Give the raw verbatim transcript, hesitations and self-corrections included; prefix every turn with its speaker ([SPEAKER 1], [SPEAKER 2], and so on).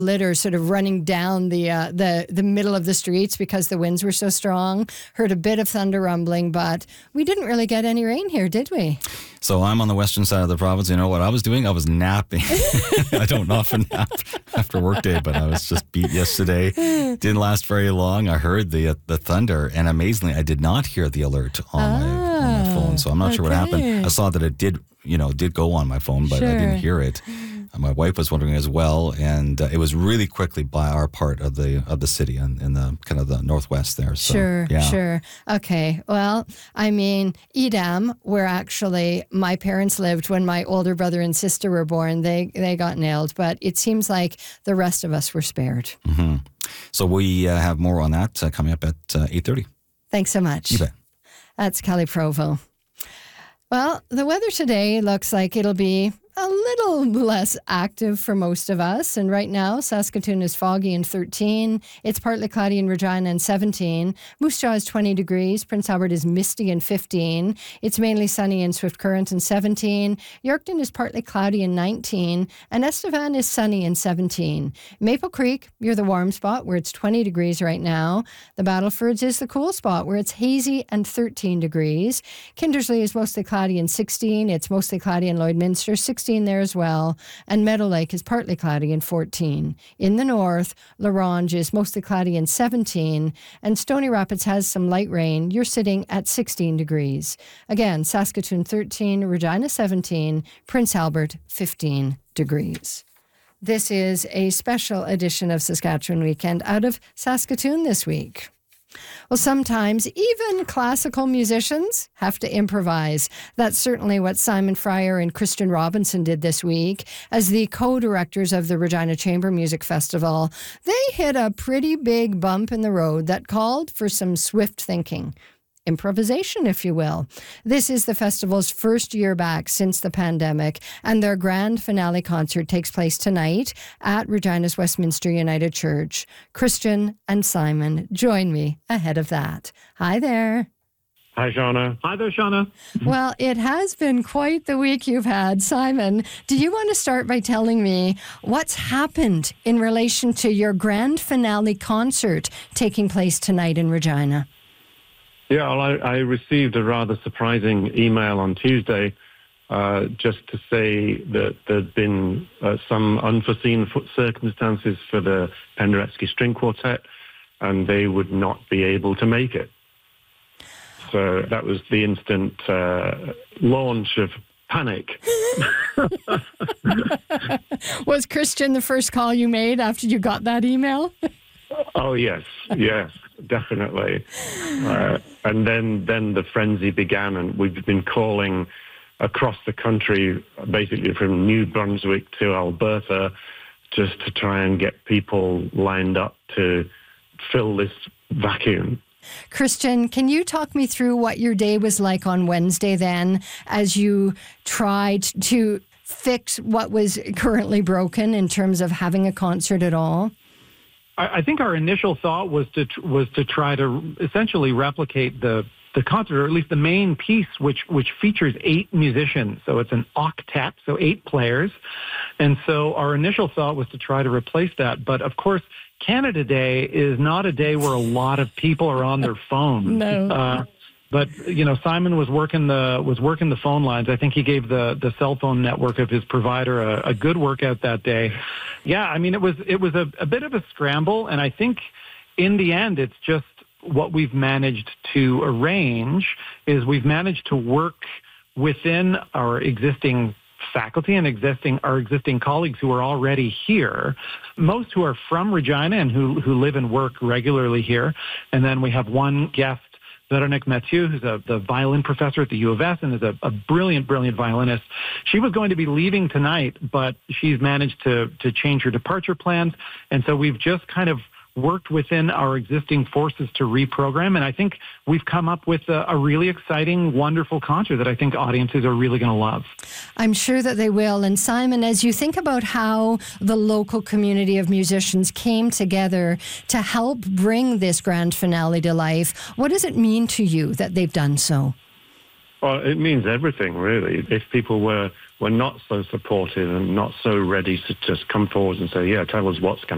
[SPEAKER 1] litter sort of running down the uh, the the middle of the streets because the winds were so strong. Heard a bit of thunder rumbling, but we didn't really get any rain here, did we?
[SPEAKER 2] So I'm on the western side of the province. You know what I was doing? I was napping. I don't often nap after workday, but I was just beat yesterday. Didn't last very long. I heard the uh, the thunder, and amazingly, I did not hear the alert on,
[SPEAKER 1] ah,
[SPEAKER 2] my, on my phone. So I'm not okay. sure what happened. I saw that it did, you know, did go on my phone, but
[SPEAKER 1] sure.
[SPEAKER 2] I didn't hear it. My wife was wondering as well, and uh, it was really quickly by our part of the of the city in, in the kind of the northwest there. So,
[SPEAKER 1] sure,
[SPEAKER 2] yeah.
[SPEAKER 1] sure. Okay. Well, I mean, Edam, where actually my parents lived when my older brother and sister were born, they they got nailed, but it seems like the rest of us were spared.
[SPEAKER 2] Mm-hmm. So we uh, have more on that uh, coming up at uh, eight thirty.
[SPEAKER 1] Thanks so much.
[SPEAKER 2] You bet.
[SPEAKER 1] That's Kelly Provo. Well, the weather today looks like it'll be a little less active for most of us. And right now, Saskatoon is foggy and thirteen. It's partly cloudy in Regina and seventeen. Moose Jaw is twenty degrees. Prince Albert is misty and fifteen. It's mainly sunny in Swift Current and seventeen. Yorkton is partly cloudy and nineteen. And Estevan is sunny and seventeen. Maple Creek, you're the warm spot where it's twenty degrees right now. The Battlefords is the cool spot where it's hazy and thirteen degrees. Kindersley is mostly cloudy and sixteen. It's mostly cloudy in Lloydminster, sixteen there as well, and Meadow Lake is partly cloudy and fourteen. In the north, La Ronge is mostly cloudy and seventeen, and Stony Rapids has some light rain. You're sitting at sixteen degrees. Again, Saskatoon thirteen, Regina seventeen, Prince Albert fifteen degrees. This is a special edition of Saskatchewan Weekend out of Saskatoon this week. Well, sometimes even classical musicians have to improvise. That's certainly what Simon Fryer and Christian Robinson did this week. As the co-directors of the Regina Chamber Music Festival, they hit a pretty big bump in the road that called for some swift thinking. Improvisation, if you will. This is the festival's first year back since the pandemic, and their grand finale concert takes place tonight at Regina's Westminster United Church. Christian and Simon join me ahead of that. Hi there.
[SPEAKER 3] Hi, Shauna.
[SPEAKER 4] Hi there, Shauna.
[SPEAKER 1] Well, it has been quite the week you've had. Simon, do you want to start by telling me what's happened in relation to your grand finale concert taking place tonight in Regina?
[SPEAKER 3] Yeah, well, I, I received a rather surprising email on Tuesday uh, just to say that there'd been uh, some unforeseen circumstances for the Penderecki String Quartet, and they would not be able to make it. So that was the instant uh, launch of panic.
[SPEAKER 1] Was Christian the first call you made after you got that email?
[SPEAKER 3] Oh, yes, yes, definitely. Uh, and then, then the frenzy began, and we've been calling across the country, basically from New Brunswick to Alberta, just to try and get people lined up to fill this vacuum.
[SPEAKER 1] Christian, can you talk me through what your day was like on Wednesday then, as you tried to fix what was currently broken in terms of having a concert at all?
[SPEAKER 4] I think our initial thought was to was to try to essentially replicate the the concert, or at least the main piece, which which features eight musicians. So it's an octet, so eight players. And so our initial thought was to try to replace that. But of course, Canada Day is not a day where a lot of people are on their phones.
[SPEAKER 1] No.
[SPEAKER 4] Uh, But, you know, Simon was working the was working the phone lines. I think he gave the, the cell phone network of his provider a, a good workout that day. Yeah, I mean, it was it was a, a bit of a scramble, and I think in the end, it's just what we've managed to arrange is we've managed to work within our existing faculty and existing our existing colleagues who are already here, most who are from Regina and who who live and work regularly here, and then we have one guest, Véronique Mathieu, who's a, the violin professor at the U of S and is a, a brilliant, brilliant violinist. She was going to be leaving tonight, but she's managed to to change her departure plans. And so we've just kind of worked within our existing forces to reprogram. And I think we've come up with a, a really exciting, wonderful concert that I think audiences are really going to love.
[SPEAKER 1] I'm sure that they will. And Simon, as you think about how the local community of musicians came together to help bring this grand finale to life, what does it mean to you that they've done so?
[SPEAKER 3] Well, it means everything, really. If people were, were not so supportive and not so ready to just come forward and say, yeah, tell us what's going to